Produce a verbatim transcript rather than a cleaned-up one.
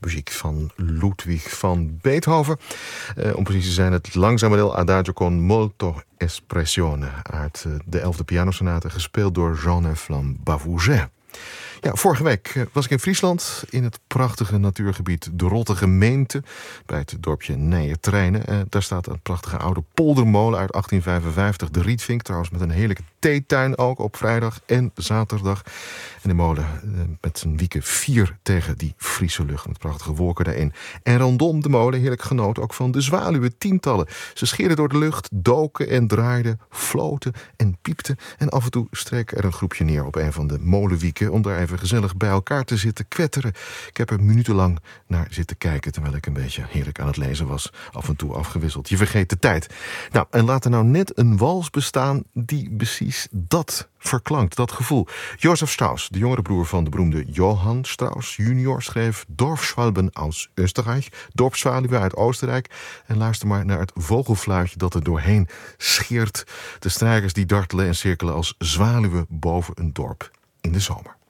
muziek van Ludwig van Beethoven. Uh, om precies te zijn het langzame deel Adagio con molto espressione uit uh, de elfde pianosonate, gespeeld door Jean-Neuf Bavougin. Ja, vorige week was ik in Friesland, in het prachtige natuurgebied de Rotte Gemeente, bij het dorpje Nijetrijnen. Uh, daar staat een prachtige oude poldermolen uit achttien vijfenvijftig, de Rietvink, trouwens met een heerlijke theetuin ook op vrijdag en zaterdag. En de molen uh, met zijn wieken vier tegen die Friese lucht, met prachtige wolken daarin. En rondom de molen heerlijk genoten ook van de zwaluwen, tientallen. Ze scheerden door de lucht, doken en draaiden, floten en piepten. En af en toe streek er een groepje neer op een van de molenwieken om daar even gezellig bij elkaar te zitten kwetteren. Ik heb er minutenlang naar zitten kijken terwijl ik een beetje heerlijk aan het lezen was. Af en toe afgewisseld. Je vergeet de tijd. Nou, en laat er nou net een wals bestaan die precies dat verklankt, dat gevoel. Josef Strauss, de jongere broer van de beroemde Johann Strauss junior, schreef Dorfschwalben aus Österreich, dorpszwaluwen uit Oostenrijk. En luister maar naar het vogelfluitje dat er doorheen scheert. De strijkers die dartelen en cirkelen als zwaluwen boven een dorp in de zomer.